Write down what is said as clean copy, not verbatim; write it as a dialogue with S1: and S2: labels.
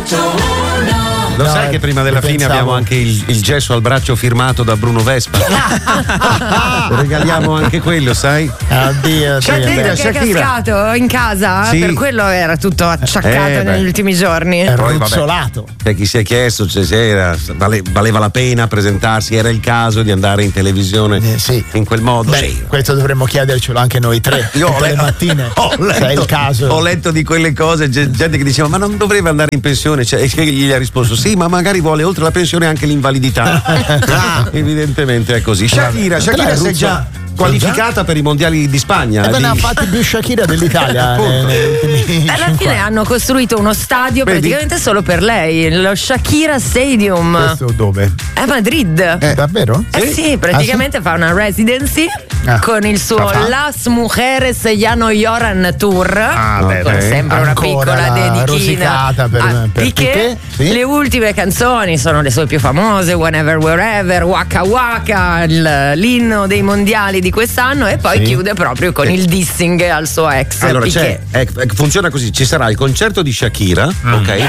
S1: Lo sai che prima della fine abbiamo anche il gesso al braccio firmato da Bruno Vespa? Regaliamo anche quello, sai?
S2: Oddio,
S3: Shakira è cascato in casa,
S1: sì.
S3: Per quello era tutto acciaccato negli ultimi giorni.
S2: È ruzzolato.
S1: Chi si è chiesto se valeva la pena presentarsi, era il caso di andare in televisione in quel modo.
S2: Beh, questo dovremmo chiedercelo anche noi tre.
S1: Io
S2: tutte le mattine. Se è il caso.
S1: Ho letto di quelle cose, gente che diceva ma non dovrebbe andare in pensione, e gli ha risposto sì, ma magari vuole oltre la pensione anche l'invalidità. Evidentemente è così. Shakira si è già qualificata per i mondiali di Spagna.
S2: Ne ha fatti più Shakira dell'Italia
S3: Alla fine hanno costruito uno stadio praticamente solo per lei, lo Shakira Stadium.
S2: Questo dove?
S3: A Madrid.
S2: Davvero?
S3: Sì, praticamente fa una residency con il suo Las Mujeres Ya No Lloran Tour. Con sempre una piccola dedichina
S2: per
S3: Piqué.
S2: Sì.
S3: Le ultime canzoni sono le sue più famose, Whenever Wherever, Waka Waka, l'inno dei mondiali di quest'anno, e poi chiude proprio con il dissing al suo ex.
S1: Allora
S3: Piqué.
S1: funziona così: ci sarà il concerto di Shakira, ok?